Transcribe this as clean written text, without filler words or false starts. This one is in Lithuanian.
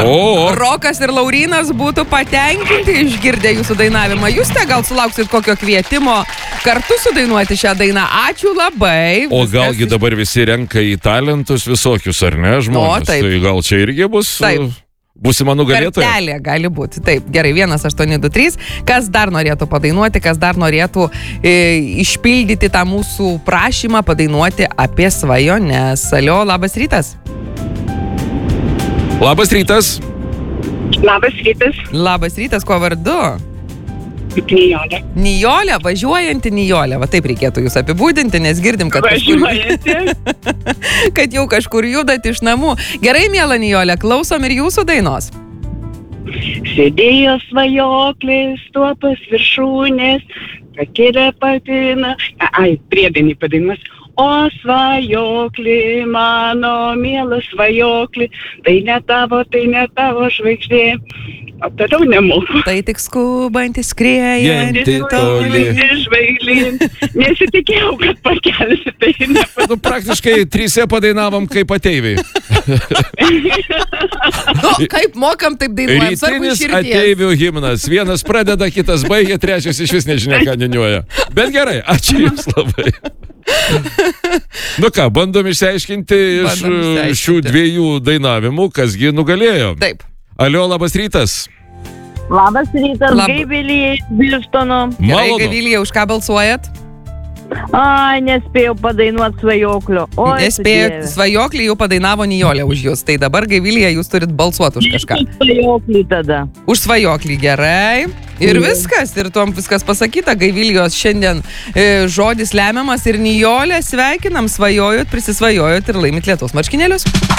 Rokas ir Laurynas būtų patenkinti išgirdę jūsų dainavimą. Jūs gal sulauksit kokio kvietimo kartu sudainuoti šią dainą. Ačiū labai. O galgi dabar visi renka į talentus visokius, ar ne, žmonės? Tai gal čia irgi bus būsima nugalėtoja? Kartelė gali būti. Taip, gerai, 1823. Kas dar norėtų padainuoti, kas dar norėtų išpildyti tą mūsų prašymą padainuoti apie svajones. Alio, labas rytas. Labas rytas. Labas rytas. Labas rytas, kuo vardu? Nijolė. Nijolė, važiuojanti Nijolė. Va taip reikėtų jūs apibūdinti, nes girdim, kad kad jau kažkur judat iš namų. Gerai, miela Nijolė, klausom ir jūsų dainos. Sėdėjo svajoklis tuopos viršūnės, pakėlė patina. Priedainį padainuos. O svajokli, mano mielas svajokli, tai ne tavo žvaigždė. O toliau nemoku. Tai tik skubantis, skriejanti toli. Nesitikėjau, kad pakelsi, tai Nu, praktiškai 3 padainavom kaip ateiviai. Kaip mokam, taip dainuojam. Rytinis ateivių himnas. Vienas pradeda, kitas baigia, trečias iš vis nežinia, ką niuniuoja. Bet gerai, ačiū jums labai. Nu ką, bandom išsiaiškinti iš šių 2 dainavimų, kasgi nugalėjo. Taip. Alio, labas rytas. Labas rytas, Gaivilija iš Birštono. Gerai, Gaivilija, už ką balsuojat? Nespėjau padainuoti svajoklio. Nespėjot, svajoklį jau padainavo Nijolė už jūs. Tai dabar, Gaivilija, jūs turit balsuoti už kažką. Už svajoklį tada. Už svajoklį, gerai. Ir viskas, ir tuom viskas pasakyta. Gaivilijos šiandien žodis lemiamas ir Nijolė, sveikinam, svajojot, prisisvajojot ir laimit lietaus marškinėlius.